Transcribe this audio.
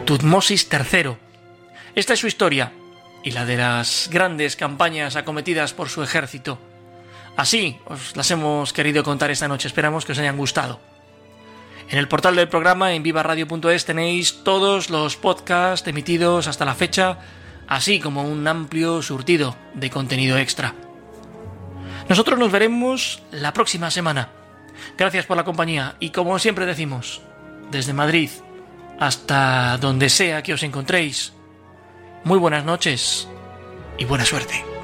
Tutmosis III. Esta es su historia y la de las grandes campañas acometidas por su ejército. Así os las hemos querido contar esta noche, esperamos que os hayan gustado. En el portal del programa, en vivaradio.es, tenéis todos los podcasts emitidos hasta la fecha, así como un amplio surtido de contenido extra. Nosotros nos veremos la próxima semana. Gracias por la compañía y, como siempre decimos, desde Madrid hasta donde sea que os encontréis, muy buenas noches y buena suerte.